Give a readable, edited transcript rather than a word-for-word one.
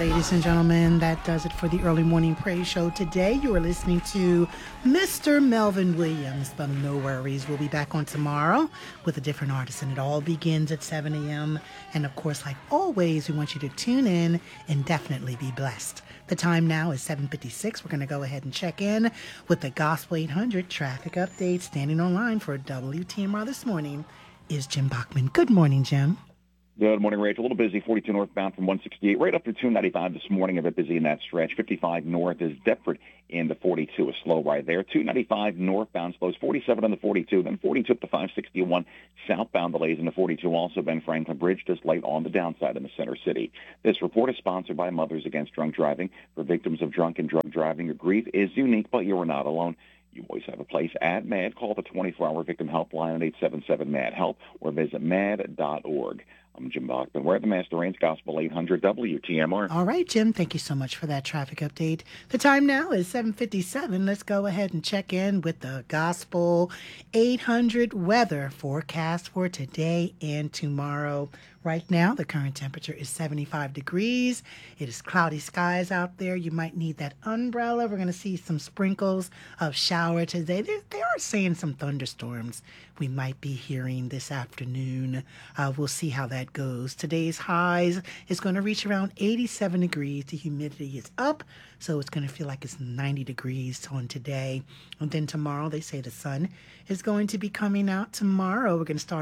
ladies and gentlemen. That does it for the early morning praise show today. You are listening to Mr. Melvin Williams, but no worries. We'll be back on tomorrow with a different artist, and it all begins at 7 a.m. And of course, like always, we want you to tune in and definitely be blessed. The time now is 7:56. We're going to go ahead and check in with the Gospel 800 traffic update. Standing online for WTMR this morning is Jim Bachman. Good morning, Jim. Good morning, Rachel. A little busy, 42 northbound from 168, right up to 295 this morning, a bit busy in that stretch. 55 north is Deptford into 42, a slow ride there. 295 northbound slows, 47 on the 42, then 42 up to 561 southbound delays in the 42. Also, Ben Franklin Bridge just light on the downside in the center city. This report is sponsored by Mothers Against Drunk Driving. For victims of drunk and drug driving, your grief is unique, but you are not alone. You always have a place at MAD. Call the 24-hour victim helpline at 877-MAD-HELP or visit mad.org. I'm Jim Bachman. We're at the Master Range Gospel 800 WTMR. All right, Jim. Thank you so much for that traffic update. The time now is 7:57. Let's go ahead and check in with the Gospel 800 weather forecast for today and tomorrow. Right now, the current temperature is 75 degrees. It is cloudy skies out there. You might need that umbrella. We're going to see some sprinkles of shower today. They are saying some thunderstorms we might be hearing this afternoon. We'll see how that goes. Today's highs is going to reach around 87 degrees. The humidity is up, so it's going to feel like it's 90 degrees on today. And then tomorrow, they say the sun is going to be coming out tomorrow. We're going to start